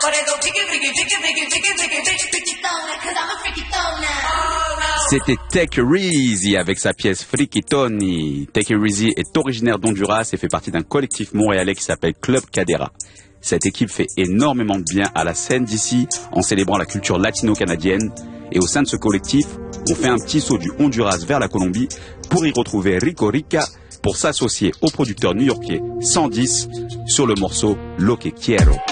C'était Take It Easy avec sa pièce Freaky Tony. Take It Easy est originaire d'Honduras et fait partie d'un collectif montréalais qui s'appelle Club Cadera. Cette équipe fait énormément de bien à la scène d'ici en célébrant la culture latino-canadienne. Et au sein de ce collectif, on fait un petit saut du Honduras vers la Colombie pour y retrouver Rico Rica pour s'associer au producteur new-yorkais 110 sur le morceau Lo Que Quiero.